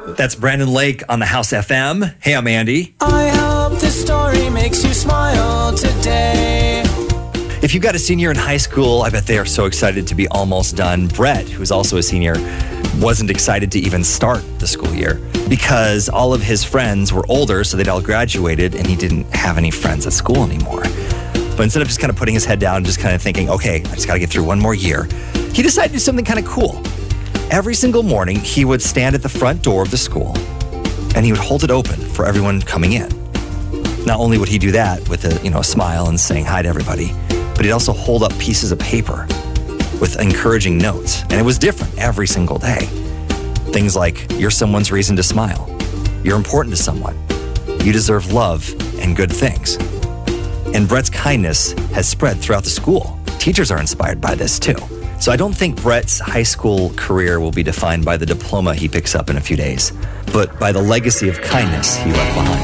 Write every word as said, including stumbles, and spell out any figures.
That's Brandon Lake on the House F M. Hey, I'm Andy. I hope this story makes you smile today. If you've got a senior in high school, I bet they are so excited to be almost done. Brett, who's also a senior, wasn't excited to even start the school year because all of his friends were older, so they'd all graduated, and he didn't have any friends at school anymore. But instead of just kind of putting his head down and just kind of thinking, okay, I just got to get through one more year, he decided to do something kind of cool. Every single morning, he would stand at the front door of the school, and he would hold it open for everyone coming in. Not only would he do that with a, you know, a smile and saying hi to everybody, but he'd also hold up pieces of paper with encouraging notes. And it was different every single day. Things like, you're someone's reason to smile. You're important to someone. You deserve love and good things. And Brett's kindness has spread throughout the school. Teachers are inspired by this too. So I don't think Brett's high school career will be defined by the diploma he picks up in a few days, but by the legacy of kindness he left behind.